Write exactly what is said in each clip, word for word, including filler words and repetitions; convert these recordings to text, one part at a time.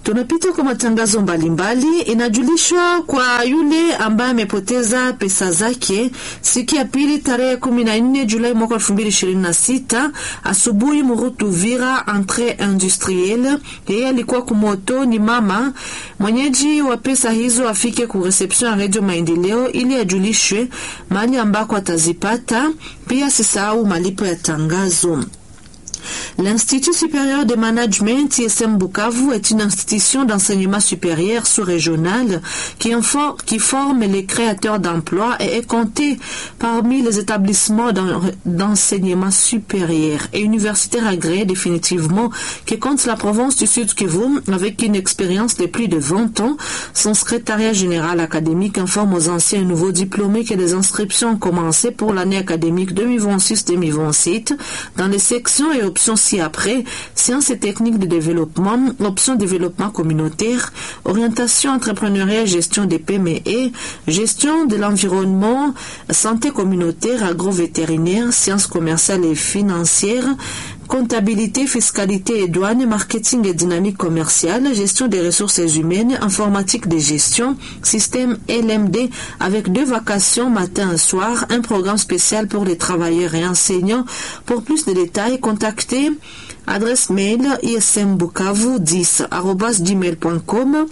Tunapita kwa matangazo mbalimbali. Inajulishwa kwa yule ambaye amepoteza pesa zake siku ya pili tarehe kumi na nne Julai mwaka elfu mbili ishirini na sita asubuhi Murutu Vira entre industriel. Yeye alikuwa kumoto, ni mama mwenyeji wa pesa hizo afike ku reception ya Radio Maendeleo ili ajulishwe mali ambako atazipata. Pia sisahau malipo ya tangazo. L'Institut supérieur de management I S M Bukavu est une institution d'enseignement supérieur sous-régional qui, qui forme les créateurs d'emplois et est comptée parmi les établissements d'enseignement supérieur et universitaire agréés définitivement qui compte la province du Sud Kivu avec une expérience de plus de vingt ans. Son secrétariat général académique informe aux anciens et nouveaux diplômés que les inscriptions ont commencé pour l'année académique deux mille vingt-six deux mille vingt-sept dans les sections et options ci-après, sciences et techniques de développement, options développement communautaire, orientation entrepreneuriat, gestion des P M E, gestion de l'environnement, santé communautaire, agro-vétérinaire, sciences commerciales et financières, comptabilité, fiscalité et douane, marketing et dynamique commerciale, gestion des ressources humaines, informatique de gestion, système L M D avec deux vacations matin et soir, un programme spécial pour les travailleurs et enseignants. Pour plus de détails, contactez adresse mail ismbukavu dix arobase gmail point com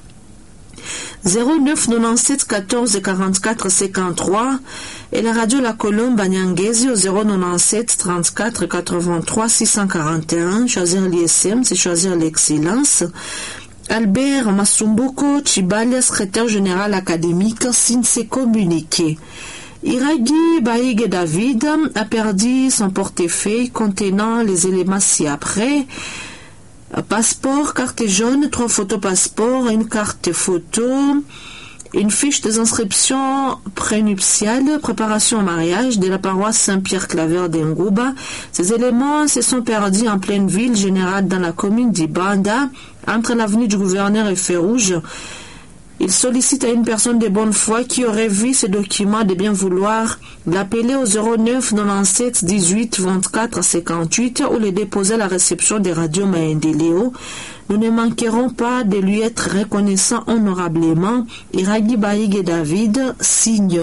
zéro neuf quatre-vingt-dix-sept quatorze quarante-quatre cinquante-trois et la radio La Colombe à Nyangezi au zéro quatre-vingt-dix-sept trente-quatre quatre-vingt-trois six cent quarante et un. Choisir l'I S M, c'est choisir l'excellence. Albert Masumbuko Chibale, secrétaire général académique, signe ses communiqués. Iragi Baïgue David a perdu son portefeuille contenant les éléments ci-après. Passeport, carte jaune, trois photos passeport, une carte photo, une fiche des inscriptions prénuptiales, préparation au mariage de la paroisse Saint-Pierre-Claver d'Engouba. Ces éléments se sont perdus en pleine ville générale dans la commune d'Ibanda, entre l'avenue du Gouverneur et Feu-Rouge. Il sollicite à une personne de bonne foi qui aurait vu ces documents de bien vouloir l'appeler au zéro neuf quatre-vingt-dix-sept dix-huit vingt-quatre cinquante-huit ou le déposer à la réception des radios Maendeleo. Nous ne manquerons pas de lui être reconnaissants honorablement. Iragi Baïgue David signe.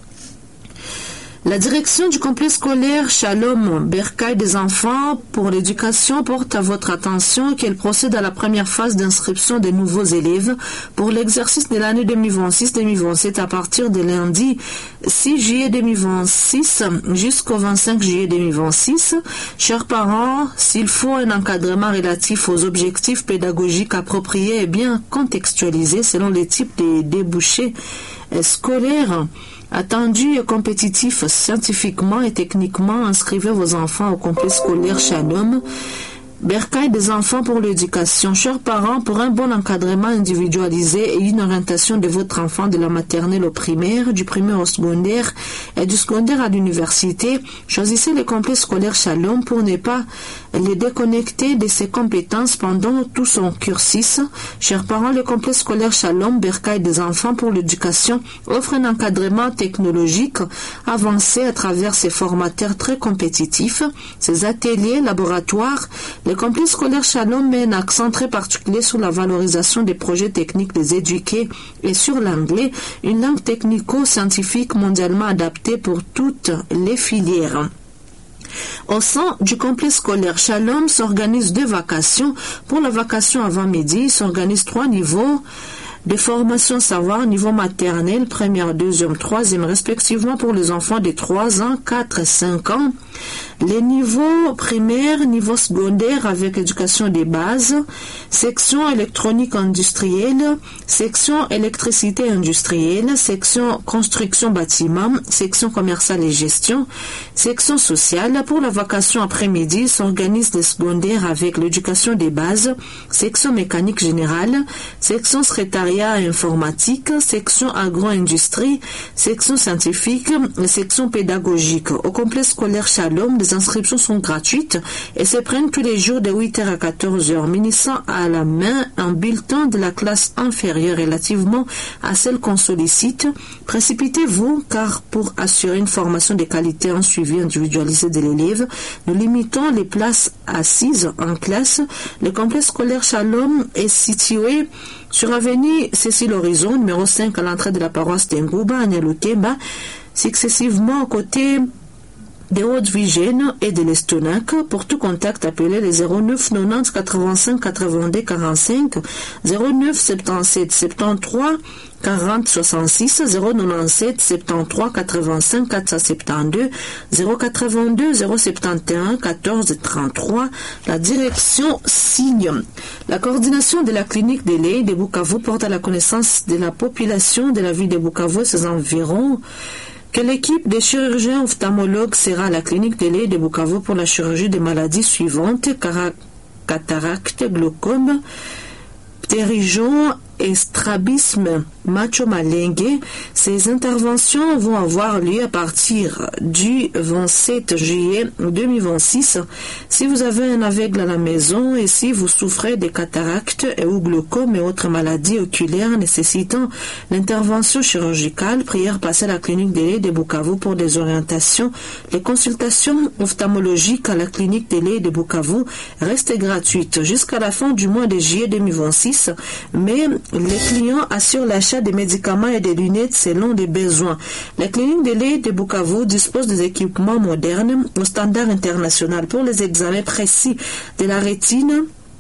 La direction du complexe scolaire Shalom Bercail des enfants pour l'éducation porte à votre attention qu'elle procède à la première phase d'inscription des nouveaux élèves pour l'exercice de l'année deux mille vingt-six deux mille vingt-sept à partir de lundi six juillet deux mille vingt-six jusqu'au vingt-cinq juillet deux mille vingt-six. Chers parents, s'il faut un encadrement relatif aux objectifs pédagogiques appropriés et bien contextualisés selon les types de débouchés scolaires attendu et compétitif scientifiquement et techniquement, inscrivez vos enfants au complexe scolaire Shalom Bercail des enfants pour l'éducation. Chers parents, pour un bon encadrement individualisé et une orientation de votre enfant de la maternelle au primaire, du primaire au secondaire et du secondaire à l'université, choisissez le complexe scolaire Shalom pour ne pas les déconnecter de ses compétences pendant tout son cursus. Chers parents, le complexe scolaire Shalom Bercail des enfants pour l'éducation offre un encadrement technologique avancé à travers ses formateurs très compétitifs, ses ateliers, laboratoires. Le complexe scolaire Shalom met un accent très particulier sur la valorisation des projets techniques des éduqués et sur l'anglais, une langue technico-scientifique mondialement adaptée pour toutes les filières. Au sein du complexe scolaire Shalom s'organisent deux vacations. Pour la vacation avant-midi, s'organisent trois niveaux de formation savoir, niveau maternel, première, deuxième, troisième, respectivement pour les enfants de trois ans, quatre et cinq ans. Les niveaux primaires, niveau secondaire avec éducation des bases, section électronique industrielle, section électricité industrielle, section construction bâtiment, section commerciale et gestion, section sociale. Pour la vacation après-midi, s'organisent les secondaires avec l'éducation des bases, section mécanique générale, section secrétariat secrétariat informatique, section agro-industrie, section scientifique et section pédagogique. Au complexe scolaire Shalom, les inscriptions sont gratuites et se prennent tous les jours de huit heures à quatorze heures, munissant à la main un bulletin de la classe inférieure relativement à celle qu'on sollicite. Précipitez-vous, car pour assurer une formation de qualité en suivi individualisé de l'élève, nous limitons les places assises en classe. Le complexe scolaire Shalom est situé sur avenue Cécile Horizon, numéro cinq à l'entrée de la paroisse d'Engouba, à Nyalukemba, successivement aux côtés des Hautes-Vigènes et de l'Estonac. Pour tout contact, appelez les zéro neuf quatre-vingt-dix quatre-vingt-cinq quatre-vingt-deux quarante-cinq, zéro neuf soixante-dix-sept soixante-treize quarante soixante-six, zéro neuf sept soixante-treize quatre-vingt-cinq quatre cent soixante-douze, zéro quatre-vingt-deux zéro soixante et un quatorze trente-trois. La direction signe. La coordination de la clinique de lait de Bukavu porte à la connaissance de la population de la ville de Bukavu et ses environs que l'équipe des chirurgiens ophtalmologues sera à la clinique de lait de Bukavu pour la chirurgie des maladies suivantes: cataracte, glaucome, ptérygion et strabisme macho-malingue. Ces interventions vont avoir lieu à partir du vingt-sept juillet deux mille vingt-six. Si vous avez un aveugle à la maison et si vous souffrez de cataracte et ou glaucome et autres maladies oculaires nécessitant l'intervention chirurgicale, prière passer à la clinique des laits de Bukavu pour des orientations. Les consultations ophtalmologiques à la clinique des laits de Bukavu restent gratuites jusqu'à la fin du mois de juillet deux mille vingt-six, mais les clients assurent l'achat des médicaments et des lunettes selon les besoins. La clinique de lait de Bukavu dispose des équipements modernes au standard international pour les examens précis de la rétine,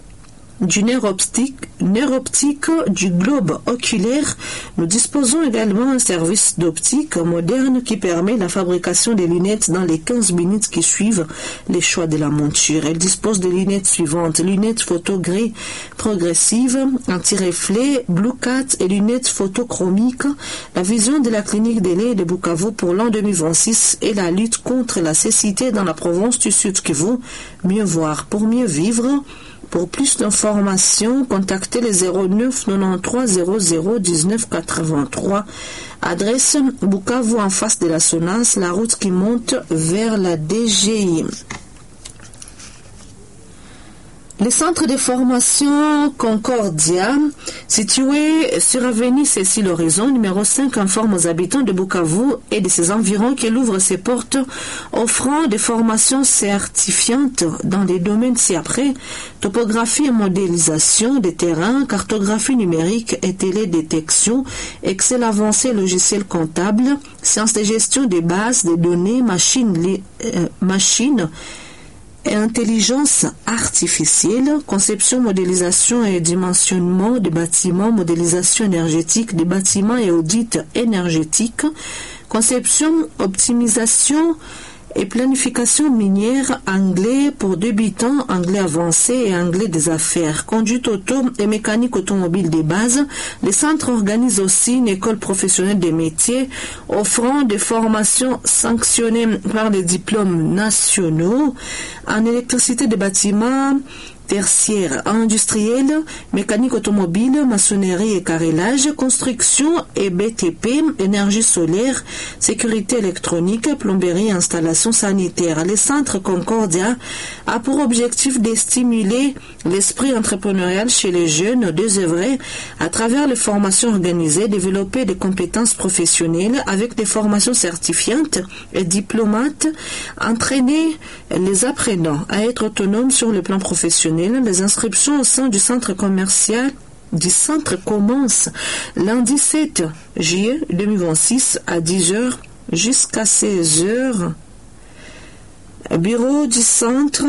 du nerf optique, nerf optique, du globe oculaire. Nous disposons également d'un service d'optique moderne qui permet la fabrication des lunettes dans les quinze minutes qui suivent les choix de la monture. Elle dispose des lunettes suivantes: lunettes photo gris progressives, anti-reflet, blue cat et lunettes photochromiques. La vision de la clinique des laits de Bukavu pour l'an deux mille vingt-six est la lutte contre la cécité dans la province du Sud Kivu. Mieux voir pour mieux vivre. Pour plus d'informations, contactez les zéro neuf quatre-vingt-treize zéro zéro dix-neuf quatre-vingt-trois. Adresse Bukavu en face de la Sonas, la route qui monte vers la D G I. Le centre de formation Concordia, situé sur avenue Cécile Horizon, numéro cinq, informe aux habitants de Bukavu et de ses environs qu'il ouvre ses portes, offrant des formations certifiantes dans les domaines ci-après: topographie et modélisation des terrains, cartographie numérique et télédétection, Excel avancé, logiciel comptable, sciences de gestion des bases de données, machines, euh, machines et intelligence artificielle, conception, modélisation et dimensionnement des bâtiments, modélisation énergétique des bâtiments et audit énergétique, conception, optimisation et planification minière, anglais pour débutants, anglais avancé et anglais des affaires, conduite auto et mécanique automobile des bases. Les centres organisent aussi une école professionnelle des métiers offrant des formations sanctionnées par les diplômes nationaux en électricité des bâtiments, tertiaire, industrielle, mécanique automobile, maçonnerie et carrelage, construction et B T P, énergie solaire, sécurité électronique, plomberie et installation sanitaire. Le centre Concordia a pour objectif de stimuler l'esprit entrepreneurial chez les jeunes, d'œuvrer à travers les formations organisées, développer des compétences professionnelles avec des formations certifiantes et diplômantes, entraîner les apprenants à être autonomes sur le plan professionnel. Les inscriptions au sein du centre commercial du centre commencent lundi sept juillet deux mille vingt-six à dix heures jusqu'à seize heures. Bureau du centre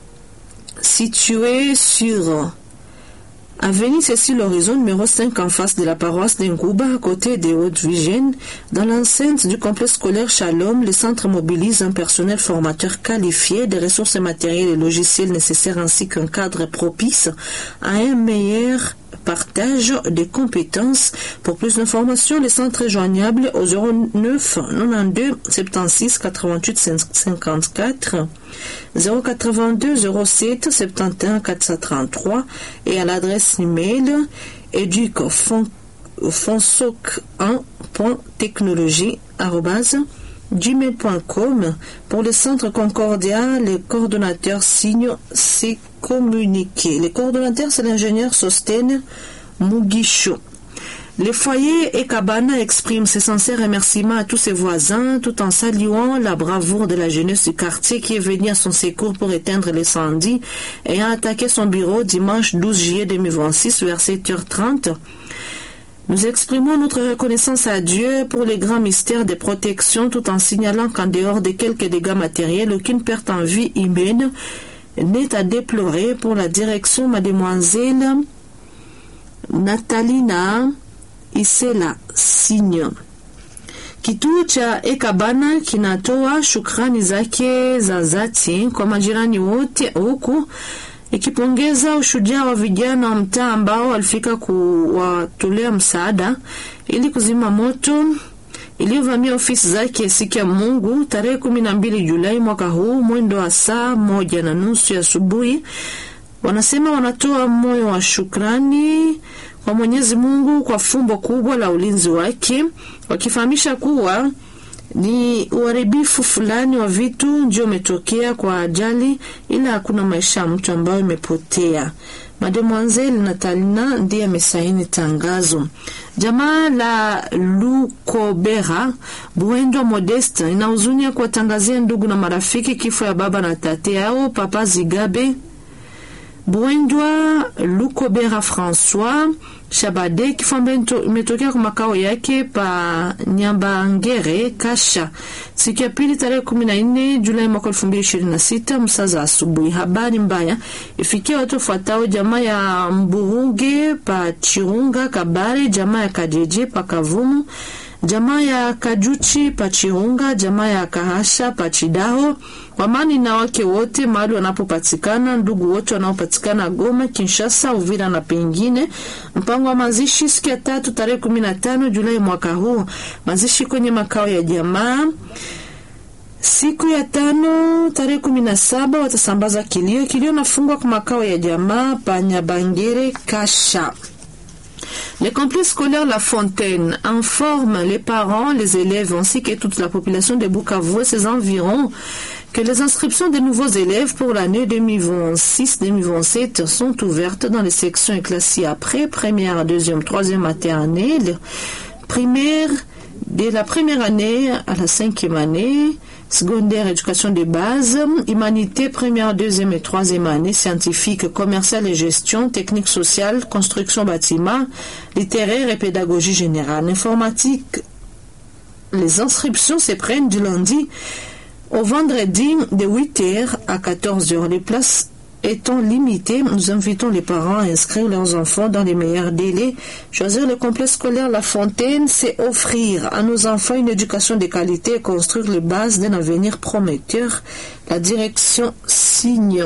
situé sur avenue Cécile Horizon, numéro cinq, en face de la paroisse d'Engouba, à côté des Hautes-Vigènes. Dans l'enceinte du complexe scolaire Shalom, le centre mobilise un personnel formateur qualifié, des ressources matérielles et logiciels nécessaires ainsi qu'un cadre propice à un meilleur partage des compétences. Pour plus d'informations, le centre est joignable au zéro neuf quatre-vingt-douze soixante-seize quatre-vingt-huit cinquante-quatre, zéro quatre-vingt-deux zéro sept soixante et un quatre cent trente-trois et à l'adresse email educ fonsoc un point technologie arobase gmail point com. Pour le centre Concordia, le coordonnateur signe c'est communiqué. Le coordonnateur, c'est l'ingénieur Sostène Mugisho. Le foyer Ekabana exprime ses sincères remerciements à tous ses voisins tout en saluant la bravoure de la jeunesse du quartier qui est venue à son secours pour éteindre l'incendie et a attaqué son bureau dimanche douze juillet deux mille vingt-six vers sept heures trente. Nous exprimons notre reconnaissance à Dieu pour les grands mystères de protection tout en signalant qu'en dehors de quelques dégâts matériels, aucune perte en vie humaine n'est à déplorer. Pour la direction, mademoiselle Natalina Isela Signe. Kituo cha Ekabana kinatoa shukrani zake za dhati kwa majirani wote huku ikipongeza ushujaa wa vijana wa mtaa ambao walifika kuwatolea msaada ili kuzima moto iliyovamia ofisi zake siku ya Mungu tarehe kumi na mbili Julai mwaka huu mwendo wa saa moja na nusu ya asubuhi. Wanasema wanatoa moyo wa shukrani kwa Mwenyezi Mungu kwa fumbo kubwa la ulinzi wake, wakifahamisha kuwa ni uharibifu fulani wa vitu ndio umetokea kwa ajali, ila hakuna maisha ya mtu ambayo imepotea. Mademoiselle Natalina ndiye amesaini tangazo. Jamaa la Lukobera Buendo Modeste inahuzunia kuwatangazia ndugu na marafiki kifo ya baba na tate yao Papa Zigabe Buendwa Lukobera François Shabade. Kifo imetokea kwa makao yake pa Nyambangere Kasha siku ya pili tarehe kumi na nne Julai mwaka elfu mbili ishirini na sita msaza asubuhi. Habari mbaya ifikia watu fuatao: jamaa ya Mburuge pa Chirunga Kabare, jamaa ya Kajeje pa Kavumu, jamaa ya Kajuchi pa Chirunga, jamaa ya Kahasha pa Chidaho, wamani na wake wote mahali wanapopatikana, ndugu wote wanaopatikana Goma, Kinshasa, Uvira na pengine. Mpango wa mazishi siku ya tatu tarehe kumi na tano Julai mwaka huu, mazishi kwenye makao ya jamaa. Siku ya tano tarehe kumi na saba watasambaza kilio. Kilio nafungwa kwa makao ya jamaa pa Nyabangere Kasha. Le complexe scolaire La Fontaine informe les parents, les élèves ainsi que toute la population de Bukavu et ses environs que les inscriptions des nouveaux élèves pour l'année deux mille vingt-six deux mille vingt-sept sont ouvertes dans les sections classées après, première, deuxième, troisième maternelle, primaire, de la première année à la cinquième année, secondaire, éducation de base, humanité, première, deuxième et troisième année, scientifique, commercial et gestion, technique sociale, construction bâtiment, littéraire et pédagogie générale, informatique. Les inscriptions se prennent du lundi au vendredi de huit heures à quatorze heures. Les places étant limitées, nous invitons les parents à inscrire leurs enfants dans les meilleurs délais. Choisir le complexe scolaire La Fontaine, c'est offrir à nos enfants une éducation de qualité et construire les bases d'un avenir prometteur. La direction signe.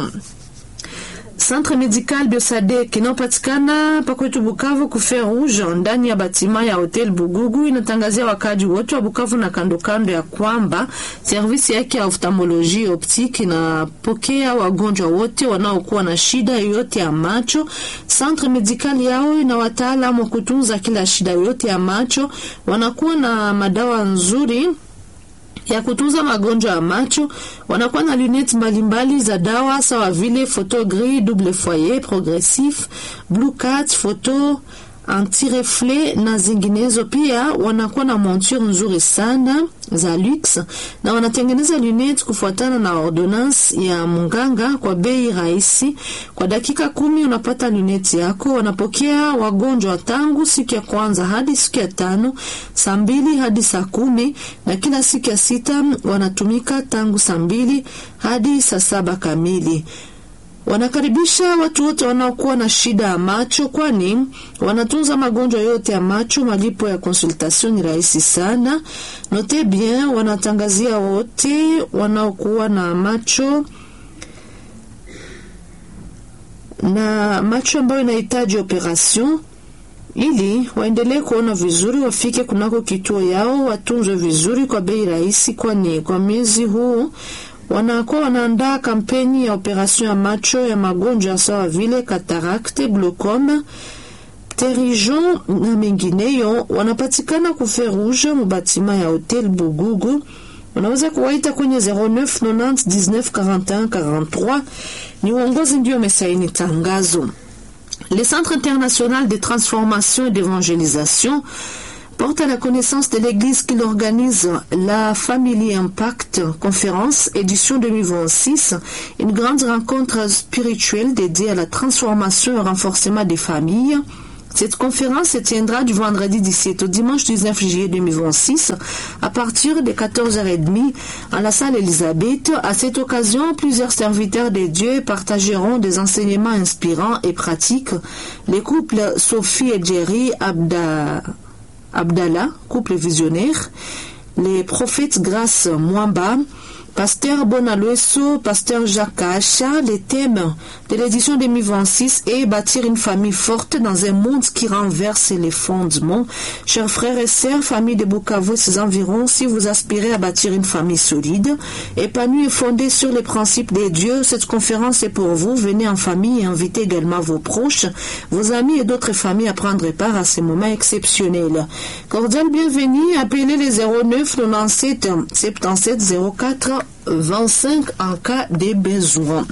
Centre médical Biosadek inapatikana pakwetu Bukavu kufe rouge ndani ya batima ya hotel Bugugu inatangazia wakaji wote wa Bukavu na kando kando ya kwamba servisi yake ya ophthalmologie optique inapokea wagonjwa wote wanaokuwa na shida yoyote ya macho. Centre médical yao ina wataalamu kutunza kila shida yoyote ya macho, wanakuwa na madawa nzuri ya kutunza magonjwa ya macho, wanakuwa na lunettes mbalimbali za dawa sawa vile photo gris, double foyer, progressif, blue cat, photo anti-reflet na zinginezo. Pia wanakuwa na monture nzuri sana za luxe na wanatengeneza lunettes kufuatana na ordonnance ya munganga kwa bei rahisi. Kwa dakika kumi unapata lunettes yako. Wanapokea wagonjwa tangu siku ya kwanza hadi siku ya tano, saa mbili hadi saa kumi, na kila siku ya sita wanatumika tangu saa mbili hadi saa saba kamili. Wanakaribisha watu wote wanaokuwa na shida ya macho, kwani wanatunza magonjwa yote ya macho. Malipo ya consultation ni rahisi sana. Note bien, wanatangazia wote wanaokuwa na macho na macho ambayo inahitaji operation ili waendelee kuona vizuri, wafike kunako kituo yao, watunzwe vizuri kwa bei rahisi, kwani kwa miezi huu wanakuwa wanaandaa kampeni ya operation ya macho ya magonjwa sawa vile katarakte, glaucoma, Terijon na mengineyo wanapatikana kuferuja mubatima ya Hotel Bugugu. Unaweza kuwaita kwenye zero neuf nonante dix-neuf quarante et un quarante-trois. Ni uongozi ndio mesaini tangazo. Le Centre international de transformation et d'évangélisation porte à la connaissance de l'Église qu'il organise la Family Impact Conférence, édition deux mille vingt-six, une grande rencontre spirituelle dédiée à la transformation et au renforcement des familles. Cette conférence se tiendra du vendredi dix-sept au dimanche dix-neuf juillet deux mille vingt-six à partir de quatorze heures trente à la salle Elisabeth. À cette occasion, plusieurs serviteurs de Dieu partageront des enseignements inspirants et pratiques. Les couples Sophie et Jerry Abda, Abdallah, couple visionnaire, les prophètes Grâce Mwamba, Pasteur Bonalueso, Pasteur Jacques Acha. Le thème de l'édition deux mille vingt-six est bâtir une famille forte dans un monde qui renverse les fondements. Chers frères et sœurs, famille de Bukavu et ses environs, si vous aspirez à bâtir une famille solide, épanouie et fondée sur les principes des dieux, cette conférence est pour vous. Venez en famille et invitez également vos proches, vos amis et d'autres familles à prendre part à ces moments exceptionnels. Cordial bienvenue, appelez les zéro neuf quatre-vingt-sept soixante-dix-sept zéro quatre vingt-cinq en cas de besoin.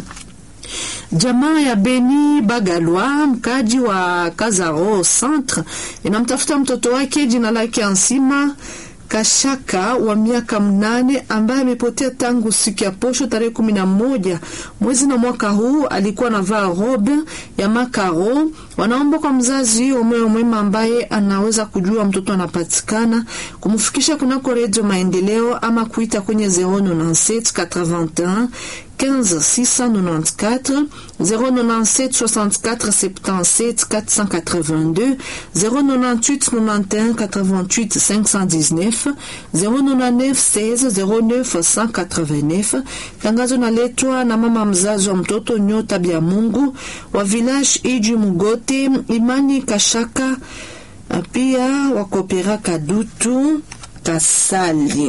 Jamaa ya Beni Bagalwa, mkaji wa Kazaro Centre, inamtafuta mtoto wake jina lake Ansima Kashaka wa miaka mnane ambaye amepotea tangu siku ya posho tarehe kumi na moja mwezi na mwaka huu. Alikuwa anavaa robe ya makaro. Wanaomba kwa mzazi umeo mwema ambaye anaweza kujua mtoto anapatikana kumfikisha kunako Radio Maendeleo ama kuita kwenye zero neuf sept quatre-vingt-un quinze six cent quatre-vingt-quatorze, zéro neuf sept soixante-quatre soixante-dix-sept quatre cent quatre-vingt-deux, zéro neuf huit quatre-vingt-onze quatre-vingt-huit cinq cent dix-neuf, zéro neuf seize zéro neuf cent quatre-vingt-neuf. Tangazo naletwa na mama mzazi wa mtoto Nyota Bya Mungu wa village Iju Mugote, Imani Kashaka, pia wakopera Kadutu Kasali.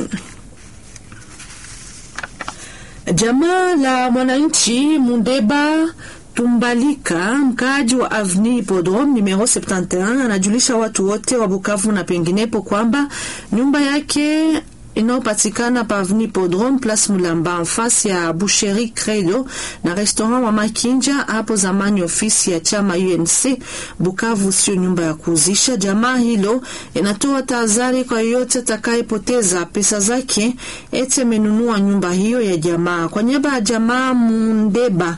Jamaa la mwananchi Mundeba Tumbalika, mkaji wa Avenue Hippodrome numero septante et un, anajulisha watu wote wa Bukavu na penginepo kwamba nyumba yake inayopatikana pa Avenue Hippodrome Place Mulamba enfasi ya Boucherie Credo na restaurant wa Makinja, hapo zamani ofisi ya chama U N C Bukavu, sio nyumba ya kuuzisha. Jamaa hilo inatoa tahadhari kwa yote atakayepoteza pesa zake eti amenunua nyumba hiyo ya jamaa. Kwa niaba ya jamaa Mundeba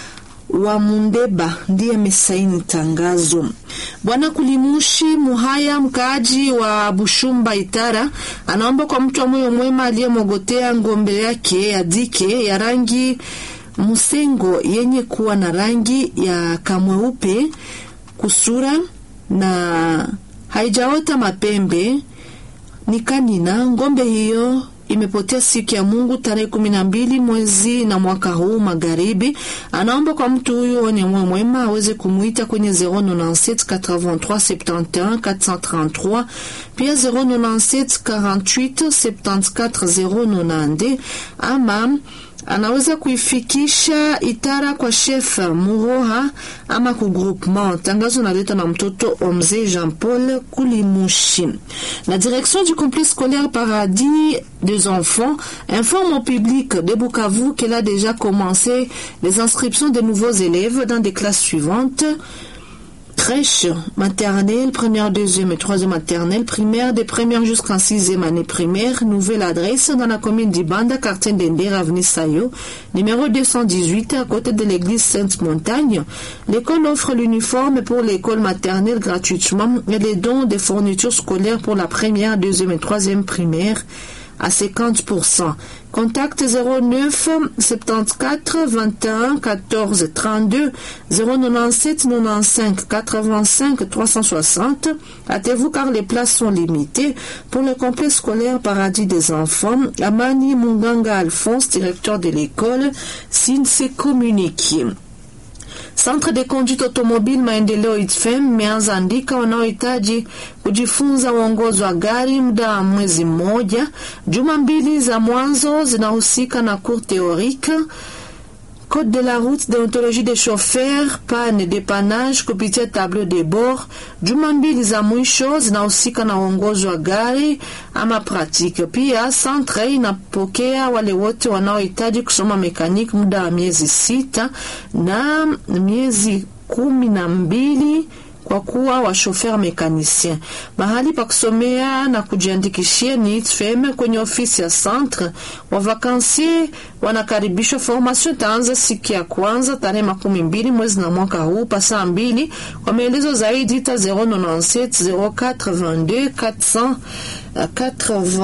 wa Mundeba ndiye mesaini tangazo. Bwana Kulimushi Muhaya, mkaaji wa Bushumba Itara, anaomba kwa mtu wa moyo mwema aliyemogotea ngombe yake ya dike ya rangi musengo yenye kuwa na rangi ya kamweupe kusura na haijaota mapembe ni kanina. Ngombe hiyo imepotea siku ya Mungu tarehe kumi na mbili mwezi na mwaka huu magharibi. Anaomba kwa mtu huyo wenye moyo mwema aweze kumuita kwenye zéro neuf sept quatre-vingt-trois soixante et un quatre cent trente-trois, pia zéro neuf sept quarante-huit soixante-quatorze zéro neuf, ama anaweza kuifikisha Itara kwa chef Muroha ama ku groupement. Tangazo naleta na mtoto Omze Jean-Paul Kulimushi. La direction du complexe scolaire Paradis des enfants informe au public de Bukavu qu'elle a déjà commencé les inscriptions de nouveaux élèves dans des classes suivantes: crèche, maternelle, première, deuxième et troisième maternelle, primaire, des premières jusqu'en sixième année primaire. Nouvelle adresse dans la commune d'Ibanda, quartier d'Ender, avenue Sayo, numéro deux cent dix-huit, à côté de l'église Sainte-Montagne. L'école offre l'uniforme pour l'école maternelle gratuitement et les dons des fournitures scolaires pour la première, deuxième et troisième primaire à cinquante pour cent. Contact zéro neuf soixante-quatorze vingt et un quatorze trente-deux, zéro neuf sept quatre-vingt-quinze quatre-vingt-cinq trois cent soixante. Hâtez-vous car les places sont limitées. Pour le complexe scolaire Paradis des enfants, Amani Munganga Alphonse, directeur de l'école, signe ses communiqués. Centre de conduite automobile Maendeleo I T F E M meanza andika wanaohitaji kujifunza uongozi wa gari muda wa mwezi mmoja. Juma mbili za mwanzo zinahusika na cours théorique code de la route, déontologie des chauffeurs, panne, dépannage kupitia tableau de bord. Juma mbili za mwisho zinahusika na uongozi wa gari ama pratique. Pia centre inapokea wale wote wanaohitaji kusoma mekaniki muda wa miezi sita na miezi kumi na mbili kwa kuwa wa chauffeur mécanicien. Mahali pa kusomea na kujiandikishia ni I T F E M kwenye ofisi ya centre. Wa vakansie wanakaribishwa. Formation taanza siku ya kwanza tarehe makumi mbili mwezi na mwaka huu pa saa mbili. Kwa maelezo zaidi ita zero nane saba zero quatre deux quatre cent quatre-vingts